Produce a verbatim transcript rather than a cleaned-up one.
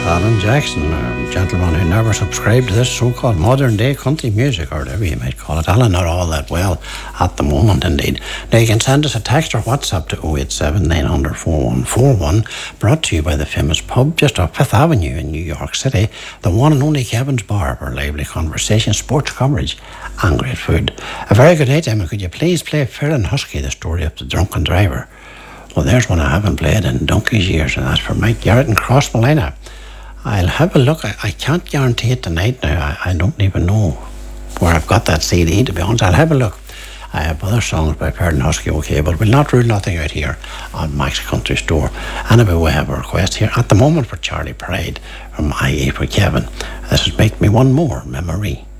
Alan Jackson, a gentleman who never subscribed to this so-called modern-day country music, or whatever you might call it. Alan, not all that well at the moment, indeed. Now, you can send us a text or WhatsApp to oh eight seven, nine hundred, four one four one, brought to you by the famous pub just off Fifth Avenue in New York City, the one and only Kevin's Bar, for lively conversation, sports coverage, and great food. A very good night, Emma. Could you please play Fair and Husky, the story of the drunken driver? Well, there's one I haven't played in donkey's years, and that's for Mike Garrett and Cross Malina. I'll have a look. I, I can't guarantee it tonight now. I, I don't even know where I've got that C D, to be honest. I'll have a look. I have other songs by Fair and Husky, okay, but we'll not rule nothing out here on Mike's Country Store. Anyway, we have a request here at the moment for Charlie Pride from I A for Kevin. This is Make Me One More Memory.